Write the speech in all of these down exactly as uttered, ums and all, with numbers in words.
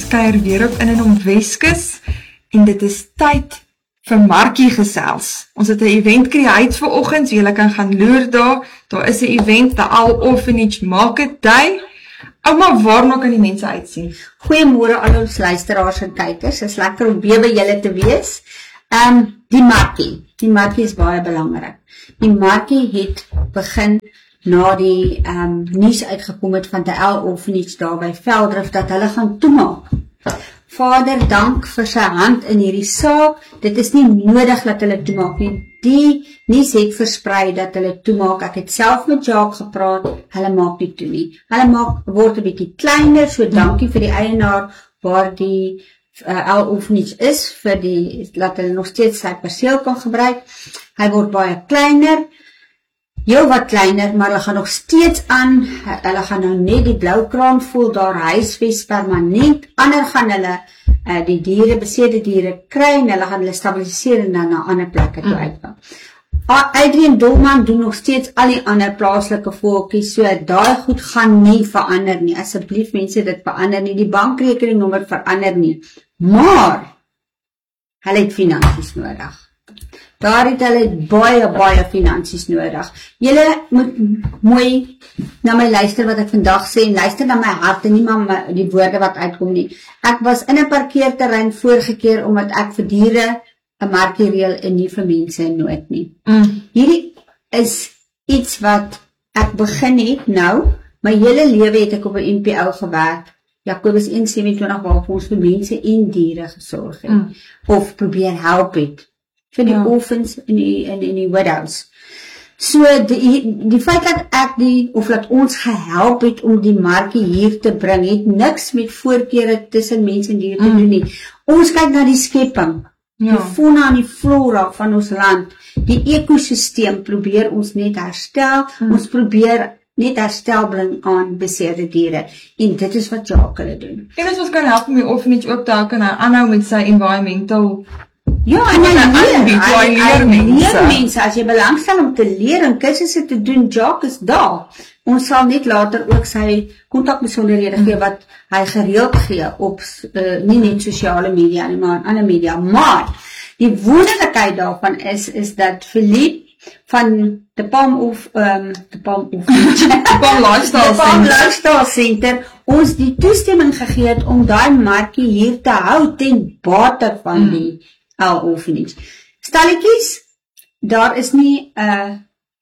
kuier weer op in en om Weskus en dit is tyd vir Markie gesels. Ons het 'n event create vir oggend, so julle kan gaan loer daar. Daar is 'n event, the Owl Orphanage Market Day. Ouma, waarna kan die mense uitsien? Goeiemôre al ons luisteraars en kykers. Is lekker om weer by julle te wees. Ehm um, die markie. Die markie is baie belangrik. Die markie het begin na die ehm um, nuus uitgekom het van die Owl Orphanage daar by Veldrif dat hulle gaan toemaak. Vader, dank vir sy hand in hierdie saak. Dit is nie nodig dat hulle toemaak nie. Die nuus het versprei dat hulle toemaak. Ek het self met Jacques gepraat. Hulle maak nie toe nie. Hulle maak word 'n bietjie kleiner, so dankie vir die eienaar waar die uh, Owl Orphanage is vir die laat hulle nog steeds sy perseel kan gebruik. Hy word baie kleiner. Heel wat kleiner, maar hulle gaan nog steeds aan, hulle gaan nou net die blou kraan voel, daar huisves permanent, ander gaan hulle uh, die diere, beseerde diere kry, en hulle gaan hulle stabiliseer en dan na ander plekke toe uitgaan. Adrian Dolman doen nog steeds al die ander plaaslike voeltjies, so daai goed gaan nie verander nie, asseblief mense dit verander nie, die bankrekeningnommer verander nie, maar, hulle het finansies nodig. Daar het hulle baie, baie finansies nodig. Julle moet mooi na my luister wat ek vandag sê, en luister na my hart en nie maar die woorde wat uitkom nie. Ek was in 'n parkeerterrein vorige keer, omdat ek vir diere 'n markie reël en nie vir mense in nood nie. Mm. Hierdie is iets wat ek begin het nou, my hele lewe het ek op 'n N P O gewerk, Jakobus een vyf twee waar ons vir mense en diere gesorg het, mm. of probeer help het, vir die ja. orphans en die, en, en die widows. So, die, die feit dat ek die, of dat ons gehelp het om die markie hier te bring, het niks met voorkeure tussen mense en diere te mm. doen nie. Ons kyk na die skepping, ja. die fauna en die flora van ons land, die ekosisteem probeer ons net herstel, mm. ons probeer net herstel bring aan beseerde diere, en dit is wat Jacques hulle doen. En dit ons kan help om die orphanage ook te kan aanhou met sy environmental. Ja, en hy leer, hy leer mense. mense, as jy belangstel om te leer en kursusse te doen, Jacques is daar. Ons sal net later ook sy kontakbesonderhede gee wat hy gereeld gee op, uh, nie net sosiale media nie, maar ander media. Maar, die wonderlikheid daarvan is, is dat Philippe van de Palm of, um, de Palm of, de Palm Lifestyle Palm Lifestyle Center, ons die toestemming gegee het om daai markie hier te hou ten bate van mm. die Owl Orphanage. Stalletjies, daar is nie 'n uh,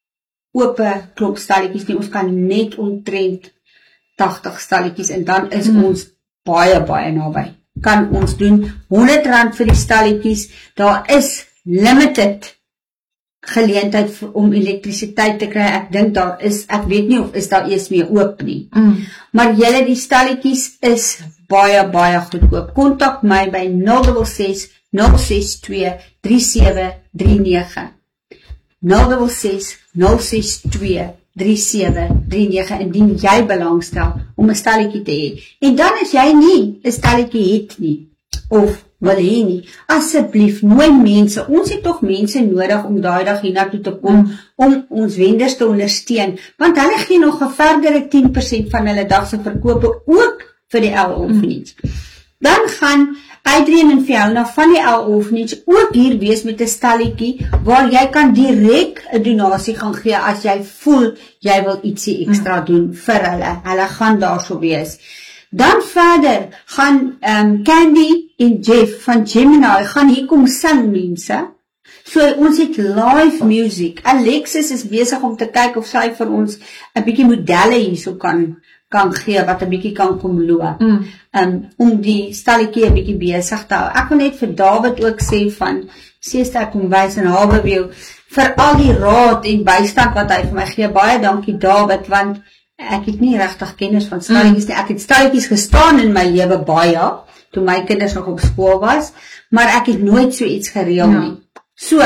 ope klop stalletjies nie, ons kan net omtrent tagtig stalletjies en dan is mm. ons baie baie naby. Kan ons doen honderd rand vir die stalletjies, daar is limited geleentheid om elektrisiteit te kry, ek dink daar is, ek weet nie of is daar eers meer oop nie, mm. maar julle die stalletjies is baie baie goedkoop. Kontak my by nul ses ses nul ses twee drie sewe drie nege nul ses ses nul ses twee drie sewe drie nege indien jy belangstel om 'n stalletjie te hê. En dan as jy nie 'n stalletjie het nie of wil hê nie, asseblief nooi mense. Ons het tog mense nodig om daai dag hiernatoe te kom mm. om ons wenders te ondersteun, want hulle gee nog 'n verdere tien persent van hulle dag se verkope ook vir die Owl Orphanage. Mm. Dan gaan Adrian en Fiona van die Owl Orphanage ook hier wees met 'n stalletjie waar jy kan direk 'n donasie gaan gee as jy voel jy wil ietsie ekstra doen vir hulle. Hulle gaan daarso wees. Dan verder gaan um, Candy en Jeff van Gemini gaan hier kom sing mense. So ons het live music. Alexis is besig om te kyk of sy vir ons 'n bietjie modelle hierso kan kan gee, wat 'n bietjie kan kom loop, mm. um, om die stalletjie 'n bietjie besig te hou. Ek wil net vir David ook sê van Seesterk Kombuis en Haberview, vir al die raad en bystand wat hy vir my gee, baie dankie David, want ek het nie regtig kennis van stalletjies mm. nie, ek het stalletjies gestaan in my lewe baie, toe my kinders nog op skool was, maar ek het nooit so iets gereël ja. nie. So,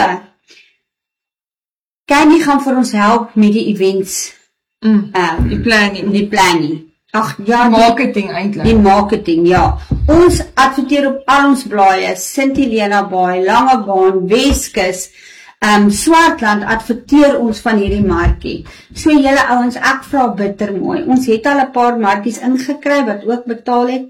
Candy gaan vir ons help met die events, Mm, um, die planning. Die planning. Ag ja, die marketing eintlik. Die marketing, ja. Ons adverteer op al ons blaaie, Sint Helena Baai, Langebaan, Weskus, um, Swartland adverteer ons van hierdie markie. So julle ouens, ek vra bitter mooi. Ons het al 'n paar markies ingekry wat ook betaal het.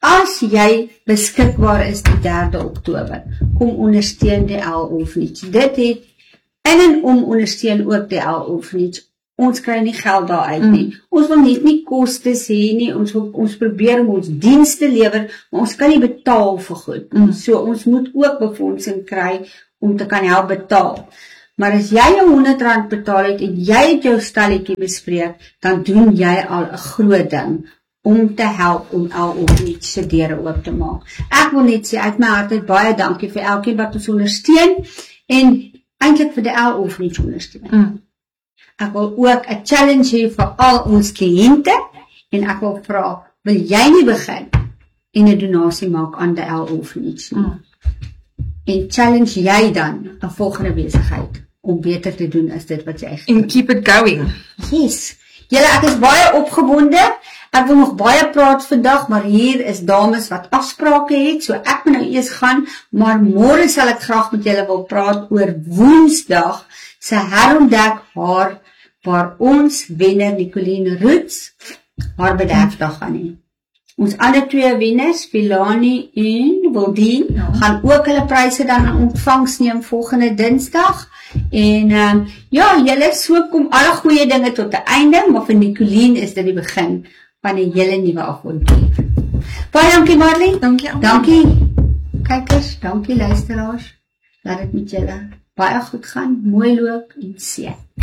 as jy beskikbaar is die derde Oktober, kom ondersteun die L Orphanage. Dit het, in en om ondersteun ook die L Orphanage. Ons kry nie geld daar uit nie. Mm. Ons wil net nie kostes hê nie, ons, wil, ons probeer om ons dienste lewer, maar ons kan nie betaal vir goed. Mm. So ons moet ook befondsing kry om te kan help betaal. Maar as jy jou honderd rand betaal het en jy het jou stalletjie bespreek, dan doen jy al 'n groot ding om te help om L Orphanage se deure oop te maak. Ek wil net sê uit my hart uit baie dankie vir elkeen wat ons ondersteun en eintlik vir die L Orphanage ondersteun. Mm. Ek wil ook 'n challenge hê vir al ons kliënte en ek wil vra, wil jy nie begin en 'n donasie maak aan die L Orphanage nie? Mm. En challenge jy dan 'n volgende besigheid om beter te doen as dit wat jy gedoen. And keep it going. Yes. Julle, ek is baie opgewonde. Ek wil nog baie praat vandag, maar hier is dames wat afsprake het, so ek moet nou eers gaan, maar môre sal ek graag met julle wil praat oor Woensdag se herontdek haar, waar ons wenner Nicoline Roots haar bederfdag gaan hê. Ons ander twee wenners, Filani en Wildien, ja. gaan ook hulle pryse dan in ontvangs neem volgende Dinsdag. En um, ja, julle, so kom alle goeie dinge tot 'n einde, maar vir Nicoline is dit die begin van 'n hele nuwe avontuur. Baie dankie Marley. Dankie Anna. Dankie kykers, dankie luisteraars. Laat dit met julle baie goed gaan, mooi loop en seën.